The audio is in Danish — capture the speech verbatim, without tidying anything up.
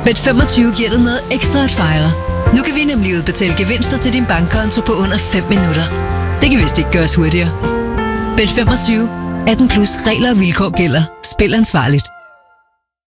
Bet femogtyve giver dig noget ekstra at fejre. Nu kan vi nemlig udbetale gevinster til din bankkonto på under fem minutter. Det kan vist ikke gøres hurtigere. Bet femogtyve. atten plus regler og vilkår gælder. Spil ansvarligt.